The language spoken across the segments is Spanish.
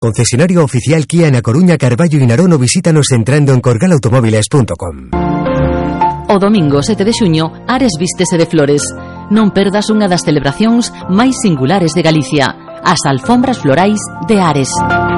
Concesionario oficial Kia na Coruña, Carballo e Narón. Visítanos entrando en corgalautomóviles.com. O domingo 7 de xuño, Ares vístese de flores. Non perdas unha das celebracións máis singulares de Galicia, as alfombras florais de Ares.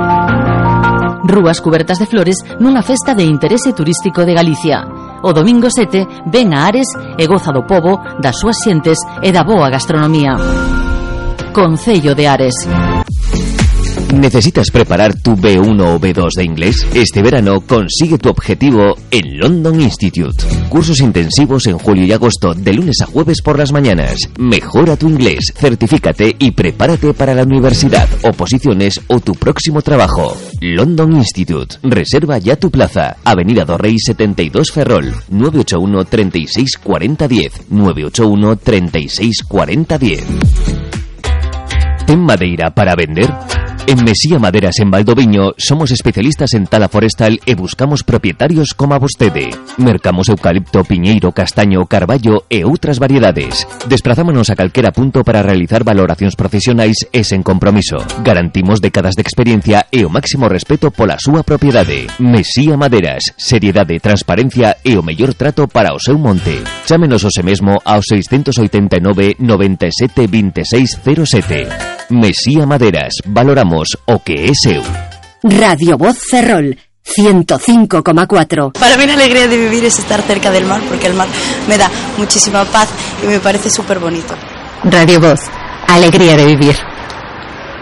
Rúas cubertas de flores nunha festa de interese turístico de Galicia. O domingo 7, ven a Ares e goza do pobo, das súas xentes e da boa gastronomía. Concello de Ares. ¿Necesitas preparar tu B1 o B2 de inglés? Este verano consigue tu objetivo en London Institute. Cursos intensivos en julio y agosto, de lunes a jueves por las mañanas. Mejora tu inglés, certifícate y prepárate para la universidad, oposiciones o tu próximo trabajo. London Institute. Reserva ya tu plaza. Avenida do Rei 72 Ferrol. 981 36 40 10. 981 36 40 10. ¿Ten madeira para vender? En Mesía Maderas en Valdoviño somos especialistas en tala forestal e buscamos propietarios como a vostede. Mercamos eucalipto, piñeiro, castaño, carballo e outras variedades. Desprazámonos a calquera punto para realizar valoracións profesionais e sen compromiso. Garantimos décadas de experiencia e o máximo respeto pola súa propiedade. Mesía Maderas, seriedade, transparencia e o mellor trato para o seu monte. Chámenos hoxe mesmo ao 689 97 26 07. Mesía Maderas, valoramos o que é seu. Radio Voz Ferrol 105,4. Para mí la alegría de vivir es estar cerca del mar, porque el mar me da muchísima paz y me parece súper bonito. Radio Voz, alegría de vivir.